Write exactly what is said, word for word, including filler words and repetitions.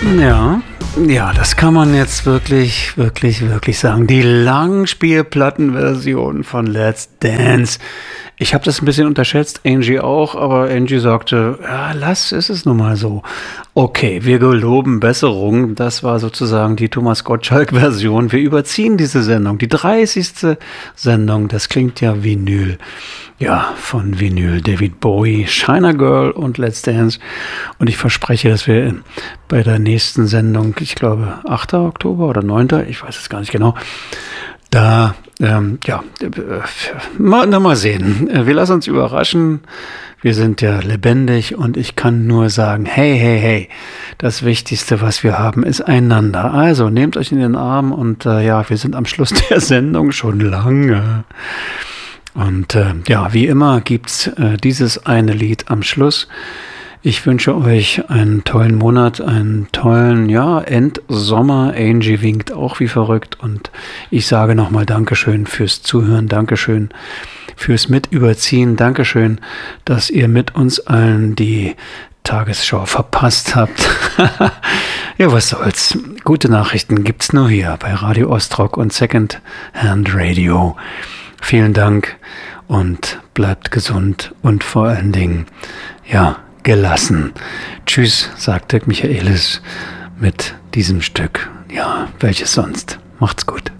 Ja, ja, das kann man jetzt wirklich, wirklich, wirklich sagen. Die Langspielplattenversion von Let's Dance. Ich habe das ein bisschen unterschätzt, Angie auch, aber Angie sagte, ja, lass, ist es nun mal so. Okay, wir geloben Besserung. Das war sozusagen die Thomas Gottschalk-Version. Wir überziehen diese Sendung, die dreißigste Sendung. Das klingt ja Vinyl. Ja, von Vinyl, David Bowie, China Girl und Let's Dance. Und ich verspreche, dass wir bei der nächsten Sendung, ich glaube achter Oktober oder neunter, ich weiß es gar nicht genau, da, ähm, ja, äh, mal, na, mal sehen. Wir lassen uns überraschen. Wir sind ja lebendig und ich kann nur sagen, hey, hey, hey, das Wichtigste, was wir haben, ist einander. Also nehmt euch in den Arm und äh, ja, wir sind am Schluss der Sendung schon lange. Und äh, ja, wie immer gibt's äh, dieses eine Lied am Schluss. Ich wünsche euch einen tollen Monat, einen tollen, ja, Endsommer. Angie winkt auch wie verrückt. Und ich sage nochmal Dankeschön fürs Zuhören, Dankeschön fürs Mitüberziehen, Dankeschön, dass ihr mit uns allen die Tagesschau verpasst habt. Ja, was soll's. Gute Nachrichten gibt's nur hier bei Radio Ostrock und Second Hand Radio. Vielen Dank und bleibt gesund und vor allen Dingen, ja, gelassen. Tschüss, sagte Michaelis mit diesem Stück. Ja, welches sonst? Macht's gut.